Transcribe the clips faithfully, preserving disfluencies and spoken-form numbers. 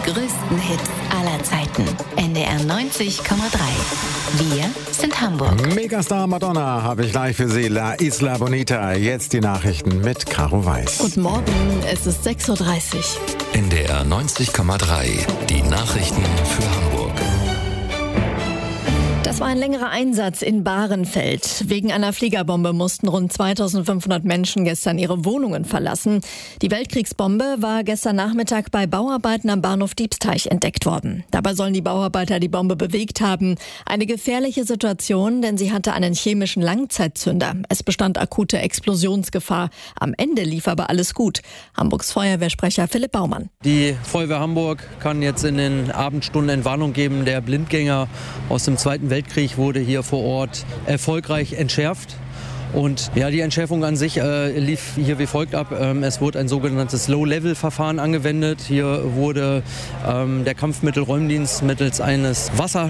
größten Hits aller Zeiten. N D R neunzig Komma drei. Wir sind Hamburg. Megastar Madonna habe ich gleich für Sie. La Isla Bonita. Jetzt die Nachrichten mit Caro Weiß. Guten Morgen, es ist sechs Uhr dreißig. N D R neunzig Komma drei. Die Nachrichten für Hamburg. Das war ein längerer Einsatz in Bahrenfeld. Wegen einer Fliegerbombe mussten rund zweitausendfünfhundert Menschen gestern ihre Wohnungen verlassen. Die Weltkriegsbombe war gestern Nachmittag bei Bauarbeiten am Bahnhof Diebsteich entdeckt worden. Dabei sollen die Bauarbeiter die Bombe bewegt haben. Eine gefährliche Situation, denn sie hatte einen chemischen Langzeitzünder. Es bestand akute Explosionsgefahr. Am Ende lief aber alles gut. Hamburgs Feuerwehrsprecher Philipp Baumann. Die Feuerwehr Hamburg kann jetzt in den Abendstunden Entwarnung geben. Der Blindgänger aus dem Zweiten Weltkrieg wurde hier vor Ort erfolgreich entschärft. Und ja, die Entschärfung an sich äh, lief hier wie folgt ab. Ähm, es wurde ein sogenanntes Low-Level-Verfahren angewendet. Hier wurde ähm, der Kampfmittelräumdienst mittels eines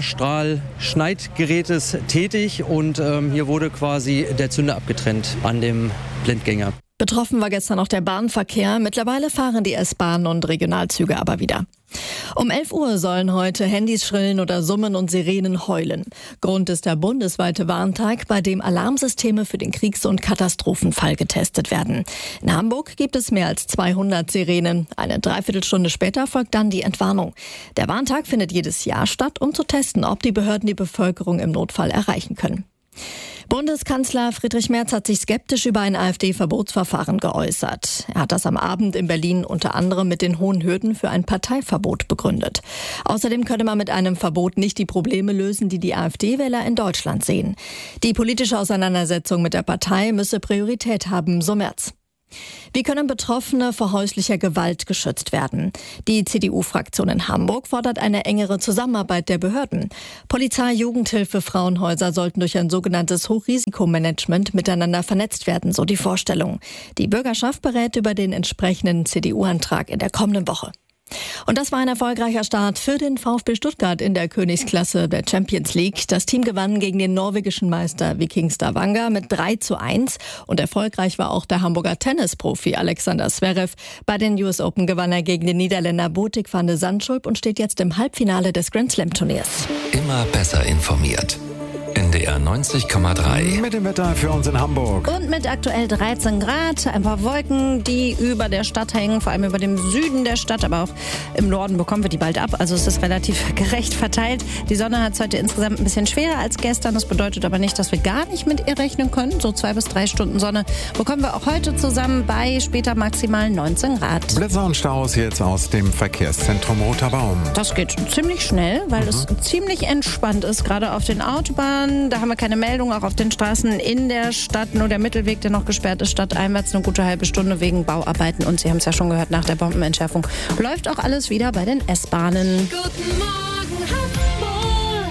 Wasserstrahl-Schneidgerätes tätig und ähm, hier wurde quasi der Zünder abgetrennt an dem Blindgänger. Betroffen war gestern auch der Bahnverkehr. Mittlerweile fahren die S-Bahnen und Regionalzüge aber wieder. Um elf Uhr sollen heute Handys schrillen oder summen und Sirenen heulen. Grund ist der bundesweite Warntag, bei dem Alarmsysteme für den Kriegs- und Katastrophenfall getestet werden. In Hamburg gibt es mehr als zweihundert Sirenen. Eine Dreiviertelstunde später folgt dann die Entwarnung. Der Warntag findet jedes Jahr statt, um zu testen, ob die Behörden die Bevölkerung im Notfall erreichen können. Bundeskanzler Friedrich Merz hat sich skeptisch über ein AfD-Verbotsverfahren geäußert. Er hat das am Abend in Berlin unter anderem mit den hohen Hürden für ein Parteiverbot begründet. Außerdem könne man mit einem Verbot nicht die Probleme lösen, die die AfD-Wähler in Deutschland sehen. Die politische Auseinandersetzung mit der Partei müsse Priorität haben, so Merz. Wie können Betroffene vor häuslicher Gewalt geschützt werden? Die C D U-Fraktion in Hamburg fordert eine engere Zusammenarbeit der Behörden. Polizei, Jugendhilfe, Frauenhäuser sollten durch ein sogenanntes Hochrisikomanagement miteinander vernetzt werden, so die Vorstellung. Die Bürgerschaft berät über den entsprechenden C D U-Antrag in der kommenden Woche. Und das war ein erfolgreicher Start für den VfB Stuttgart in der Königsklasse der Champions League. Das Team gewann gegen den norwegischen Meister Viking Stavanger mit drei zu eins. Und erfolgreich war auch der Hamburger Tennisprofi Alexander Zverev. Bei den U S Open gewann er gegen den Niederländer Botik van de Zandschulp und steht jetzt im Halbfinale des Grand Slam Turniers. Immer besser informiert. N D R neunzig Komma drei. Mit dem Wetter für uns in Hamburg. Und mit aktuell dreizehn Grad, ein paar Wolken, die über der Stadt hängen, vor allem über dem Süden der Stadt, aber auch im Norden bekommen wir die bald ab. Also es ist relativ gerecht verteilt. Die Sonne hat es heute insgesamt ein bisschen schwerer als gestern. Das bedeutet aber nicht, dass wir gar nicht mit ihr rechnen können. So zwei bis drei Stunden Sonne bekommen wir auch heute zusammen bei später maximal neunzehn Grad. Blitzer und Staus jetzt aus dem Verkehrszentrum Roter Baum. Das geht ziemlich schnell, weil mhm. es ziemlich entspannt ist, gerade auf den Autobahnen. Da haben wir keine Meldung, auch auf den Straßen in der Stadt. Nur der Mittelweg, der noch gesperrt ist, stadteinwärts eine gute halbe Stunde wegen Bauarbeiten. Und Sie haben es ja schon gehört, nach der Bombenentschärfung läuft auch alles wieder bei den S-Bahnen. Guten Morgen Hamburg,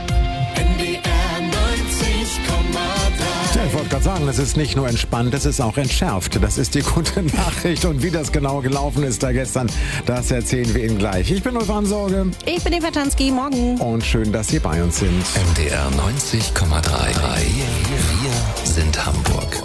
N D R neunzig Komma drei. Ja, ich wollte gerade sagen, es ist nicht nur entspannt, es ist auch entschärft. Das ist die gute Nachricht. Und wie das genau gelaufen ist da gestern, das erzählen wir Ihnen gleich. Ich bin Ulf Ansorge. Ich bin Eva Tanski, morgen. Und schön, dass Sie bei uns sind. N D R neunzig Komma drei. Wir sind Hamburg.